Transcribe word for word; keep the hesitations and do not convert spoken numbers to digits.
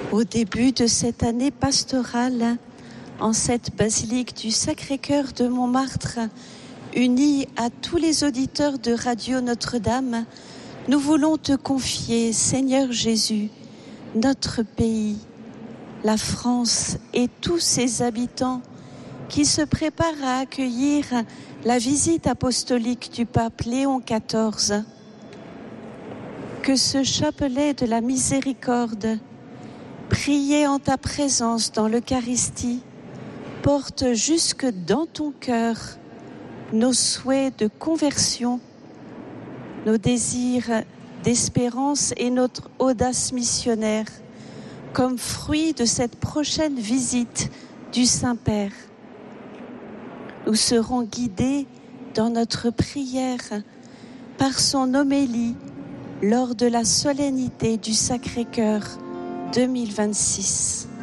Au début de cette année pastorale, en cette basilique du Sacré-Cœur de Montmartre, unis à tous les auditeurs de Radio Notre-Dame, nous voulons te confier, Seigneur Jésus, notre pays, la France et tous ses habitants qui se préparent à accueillir la visite apostolique du pape Léon quatorze. Que ce chapelet de la miséricorde, prié en ta présence dans l'Eucharistie, porte jusque dans ton cœur nos souhaits de conversion, nos désirs d'espérance et notre audace missionnaire, comme fruit de cette prochaine visite du Saint-Père. Nous serons guidés dans notre prière par son homélie lors de la solennité du Sacré-Cœur deux mille vingt-six.